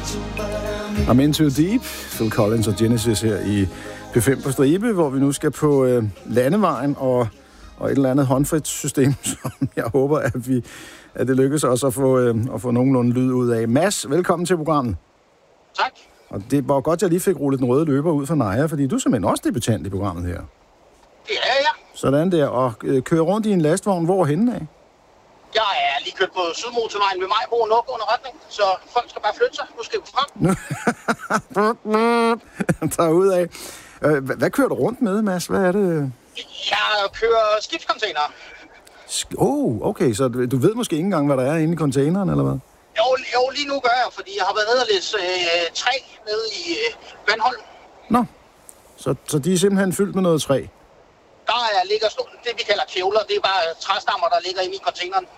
I'm Into Deep, Phil Collins og Genesis her i P5 på stribe, hvor vi nu skal på landevejen og et eller andet håndfrit system, som jeg håber, at det lykkes også at få nogenlunde lyd ud af. Mads, velkommen til programmet. Tak. Og det var godt, at jeg lige fik rullet den røde løber ud fra Naja, fordi du er simpelthen også debutant i programmet her. Det er jeg. Sådan der, og kører rundt i en lastvogn, hvorhenne af? Jeg er lige kørt på Sydmotorvejen ved Majbro og Nordgående retning, så folk skal bare flytte sig. Nu skal vi frem. Tag ud af. Hvad kører du rundt med, Mads? Hvad er det? Jeg kører skibscontainer. Okay, så du ved måske ikke engang, hvad der er inde i containeren, eller hvad? Jo, lige nu gør jeg, fordi jeg har været nede og læse træ nede i Vandholm. Nå, så de er simpelthen fyldt med noget træ? Ligger det, vi kalder kævler. Det er bare træstammer, der ligger inde i containeren.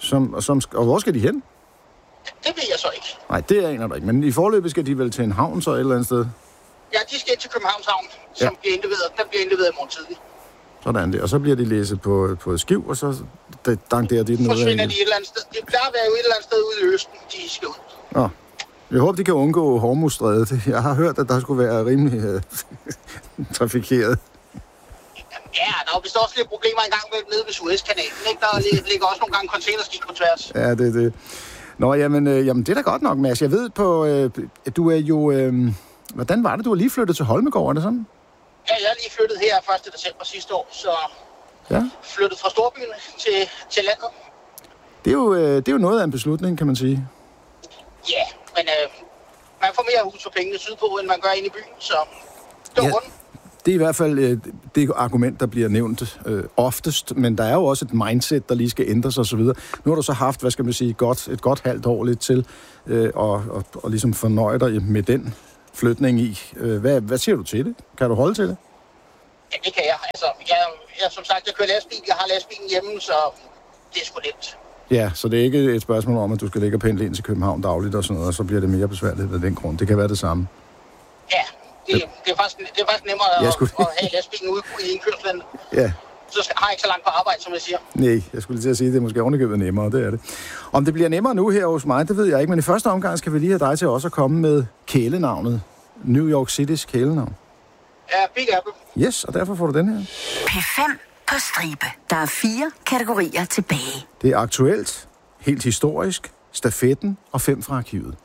Og hvor skal de hen? Det ved jeg så ikke. Nej, det aner du ikke. Men i forløbet skal de vel til en havn så et eller andet sted? Ja, de skal ind til Københavns Havn, som bliver indleveret i morgen tidlig. Sådan det. Og så bliver de læsset på et skiv, og så dankerer de den ud af. Forsvinder de et eller andet sted. Det plejer at være jo et eller andet sted ude i Østen, de skal ud. Nå. Jeg håber, de kan undgå Hormuzstrædet. Jeg har hørt, at der skulle være rimelig trafikeret. Ja, der er jo vist også lidt problemer engang nede ved Suezkanalen, ikke? Der ligger også nogle gange containerskib på tværs. Ja, det er det. Nå, jamen, det er da godt nok, Mads. Jeg ved du er jo... hvordan var det? Du har lige flyttet til Holmegaard, er det sådan? Ja, jeg er lige flyttet her 1. december sidste år, så flyttet fra storbyen til landet. Det er jo noget af en beslutning, kan man sige. Ja, men man får mere hus for pengene sydpå, end man gør inde i byen, så det var grunden. Det er i hvert fald det argument, der bliver nævnt oftest, men der er jo også et mindset, der lige skal ændres osv. Nu har du så haft, hvad skal man sige, et godt halvt år lidt til og ligesom fornøje dig med den flytning i. Hvad siger du til det? Kan du holde til det? Ja, det kan jeg. Altså, jeg som sagt, jeg kører lastbil. Jeg har lastbilen hjemme, så det er sgu nemt. Ja, så det er ikke et spørgsmål om, at du skal ligge og pendle ind til København dagligt og sådan noget, og så bliver det mere besværligt af den grund. Det kan være det samme. Ja, det er faktisk nemmere at have lastbilen ude i indkørslen. Ja. Så har jeg ikke så langt på arbejde, som jeg siger. Nej, jeg skulle lige til at sige, at det er måske ovenikøbet nemmere, det er det. Om det bliver nemmere nu her hos mig, det ved jeg ikke, men i første omgang skal vi lige have dig til også at komme med kælenavnet. New York City's kælenavn. Ja, Big Apple. Yes, og derfor får du den her. P5 på stribe. Der er 4 kategorier tilbage. Det er aktuelt, helt historisk, stafetten og 5 fra arkivet.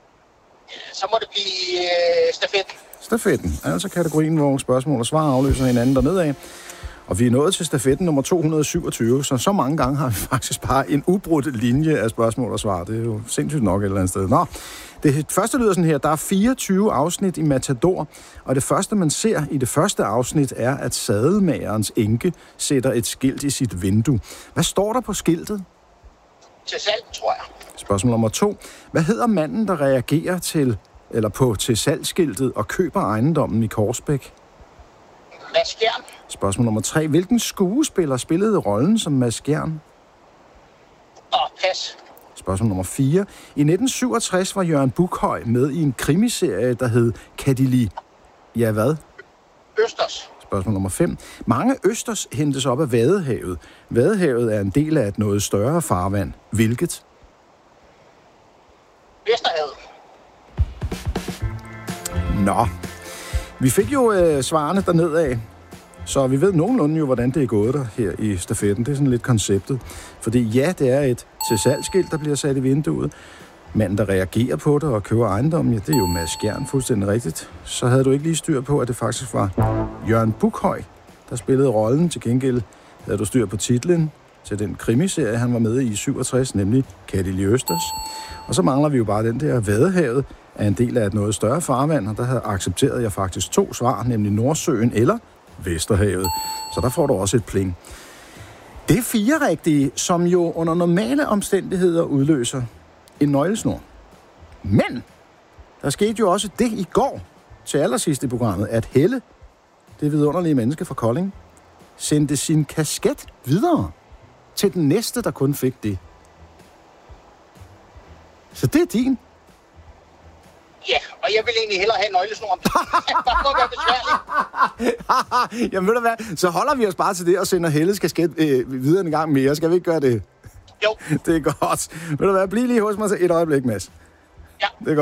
Så må det blive stafetten. Stafetten, altså kategorien, hvor spørgsmål og svar afløser hinanden dernede af. Og vi er nået til stafetten nummer 227, så mange gange har vi faktisk bare en ubrudt linje af spørgsmål og svar. Det er jo sindssygt nok et eller andet sted. Nå, det første lyder sådan her. Der er 24 afsnit i Matador, og det første, man ser i det første afsnit, er, at sadelmagerens enke sætter et skilt i sit vindue. Hvad står der på skiltet? Til salg, tror jeg. Spørgsmål nummer 2. Hvad hedder manden, der reagerer til salgsskiltet og køber ejendommen i Korsbæk? Mads Skjern. Spørgsmål nummer 3. Hvilken skuespiller spillede rollen som Mads Skjern? Pas. Spørgsmål nummer 4. I 1967 var Jørgen Bukhøj med i en krimiserie, der hed Kadili. Ja, hvad? Østers. Spørgsmål nummer 5. Mange østers hentes op af Vadehavet. Vadehavet er en del af et noget større farvand. Hvilket? Vesterhavet. Nå. Vi fik jo svarene dernede af, så vi ved nogenlunde jo, hvordan det er gået der her i stafetten. Det er sådan lidt konceptet. Fordi ja, det er et til salgsskilt, der bliver sat i vinduet. Manden, der reagerer på det og køber ejendommen, ja, det er jo Mads Skjern, fuldstændig rigtigt. Så havde du ikke lige styr på, at det faktisk var Jørgen Bukhøj, der spillede rollen. Til gengæld havde du styr på titlen til den krimiserie, han var med i 67, nemlig Kadili Østers. Og så mangler vi jo bare den der Vadehavet, er en del af et noget større farvand, og der accepterede jeg faktisk 2 svar, nemlig Nordsøen eller Vesterhavet. Så der får du også et pling. Det er 4 rigtige, som jo under normale omstændigheder udløser en nøglesnor. Men der skete jo også det i går til allersidst i programmet, at Helle, det vidunderlige menneske fra Kolding, sendte sin kasket videre til den næste, der kun fik det. Så det er din. Ja, og jeg vil egentlig hellere have en nøglesnor. Bare for at være besværlig. Jamen ved du hvad, så holder vi os bare til det og sender Helles kasket videre en gang mere. Skal vi ikke gøre det? Jo. Det er godt. Ved du hvad, bliv lige hos mig så et øjeblik, Mads. Ja. Det er godt.